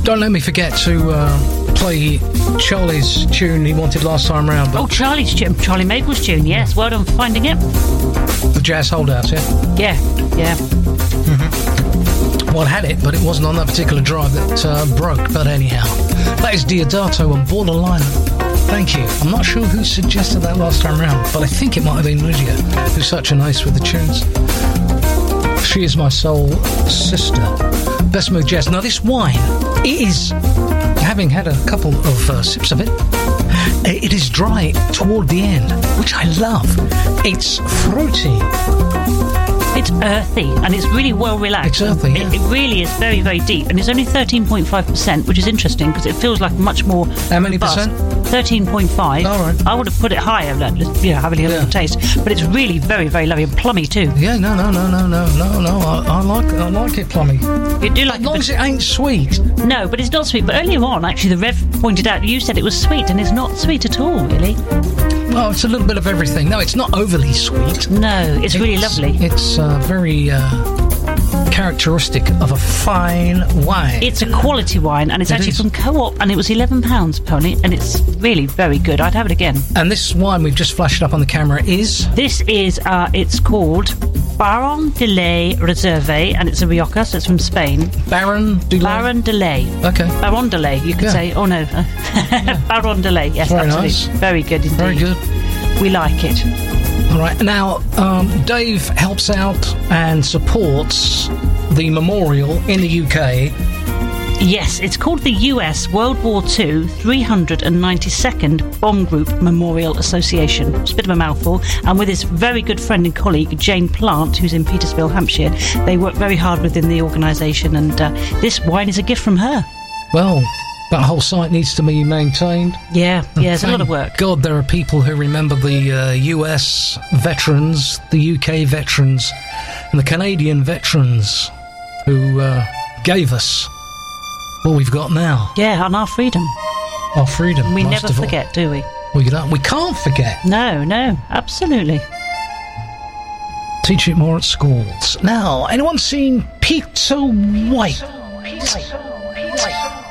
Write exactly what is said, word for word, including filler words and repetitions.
Don't let me forget to uh, play Charlie's tune he wanted last time round. Oh, Charlie's tune, Charlie Maple's tune, yes. Well done for finding it. The Jazz Holdouts, yeah? Yeah, yeah. Mm-hmm. Well, I had it, but it wasn't on that particular drive that uh, broke. But anyhow, that is Diodato and Borderline. Thank you. I'm not sure who suggested that last time round, but I think it might have been Lydia, who's such a nice with the tunes. She is my soul sister. Best Mood Jazz. Now, this wine, it is, having had a couple of uh, sips of it, it is dry toward the end, which I love. It's fruity. It's earthy, and it's really well relaxed. It's earthy, yeah. It, it really is very, very deep, and it's only thirteen point five percent, which is interesting, because it feels like much more... How many robust. percent? thirteen point five. All right. I would have put it higher, like, you know, having a little Yeah. taste. But it's really very, very lovely, and plummy too. Yeah, no, no, no, no, no, no, no. I, I like I like it plummy. You do like As long it, as it ain't sweet. No, but it's not sweet. But earlier on, actually, the Rev pointed out, you said it was sweet, and it's not sweet at all, really. Well, it's a little bit of everything. No, it's not overly sweet. No, it's really lovely. It's uh, very uh, characteristic of a fine wine. It's a quality wine, and it's It actually is. from Co-op, and it was eleven pounds, Pony, and it's really very good. I'd have it again. And this wine we've just flashed up on the camera is... This is, uh, it's called Baron de Lay Reserve, and it's a Rioja, so it's from Spain. Baron de Lay? Baron de Lay. Okay. Baron de Lay, you could Yeah. say. Oh, no. Baron de Lay, yes, Very absolutely. nice. Very good indeed. Very good. We like it. All right. Now, um, Dave helps out and supports the memorial in the U K. Yes, it's called the U S World War Two three hundred ninety-second Bomb Group Memorial Association. It's a bit of a mouthful. And with his very good friend and colleague, Jane Plant, who's in Petersfield, Hampshire, they work very hard within the organisation, and uh, this wine is a gift from her. Well, that whole site needs to be maintained. Yeah, yeah, it's a lot of Thank work. God, there are people who remember the uh, U S veterans, the U K veterans, and the Canadian veterans who uh, gave us what we've got now. Yeah, and our freedom. Our freedom. We most never of all. forget, do we? We don't. We can't forget. No, no, absolutely. Teach it more at schools. Now, anyone seen Peter White? Peter White.